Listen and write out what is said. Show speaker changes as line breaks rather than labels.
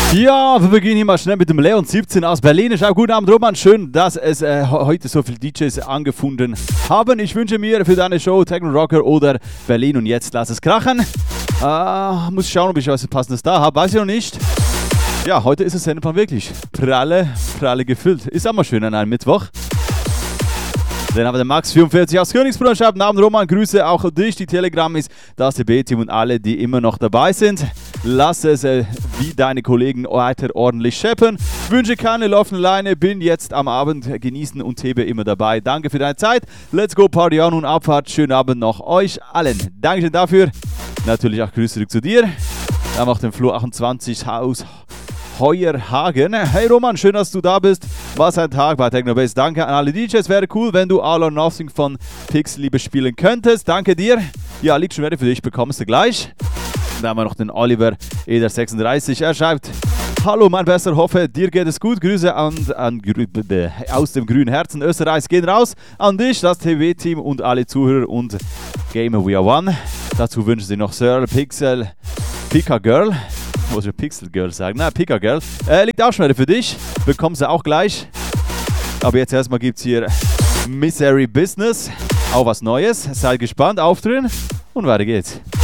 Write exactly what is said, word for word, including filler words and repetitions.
Ja, wir beginnen hier mal schnell mit dem Leon siebzehn aus Berlin. Schau, guten Abend, Roman. Schön, dass es äh, heute so viele D Js angefunden haben. Ich wünsche mir für deine Show Techno Rocker oder Berlin und jetzt lass es krachen. Äh, muss schauen, ob ich was Passendes da habe. Weiß ich noch nicht. Ja, heute ist das Sendeplan wirklich pralle, pralle gefüllt. Ist auch mal schön an einem Mittwoch. Dann haben wir den Max vierundvierzig aus Königsbrunn. Schreibt, guten Abend, Roman. Grüße auch dich. Die Telegram ist das T B-Team und alle, die immer noch dabei sind. Lass es äh, wie deine Kollegen weiter ordentlich scheppern. Wünsche keine laufende Leine. Bin jetzt am Abend genießen und T B immer dabei. Danke für deine Zeit. Let's go Party on und Abfahrt. Schönen Abend noch euch allen. Dankeschön dafür. Natürlich auch Grüße zurück zu dir. Dann macht den Flur achtundzwanzig Haus Heuerhagen. Hey Roman, schön, dass du da bist. Was ein Tag bei Technobase. Danke an alle D Js. Wäre cool, wenn du All or Nothing von Pixeliebe spielen könntest. Danke dir. Ja, liegt schon ready für dich. Bekommst du gleich. Dann haben wir noch den Oliver Eder sechsunddreißig. Er schreibt: Hallo mein Bester, hoffe dir geht es gut. Grüße an, an, aus dem grünen Herzen Österreichs gehen raus an dich, das T V-Team und alle Zuhörer und Gamer We Are One. Dazu wünschen sie noch Sir Pixel Pika Girl. Muss ich Pixel Girl sagen? Nein, Pika Girl. Äh, liegt auch schon wieder für dich. Bekommst du auch gleich. Aber jetzt erstmal gibt es hier Misery Business. Auch was Neues. Seid gespannt, auf drin und weiter geht's.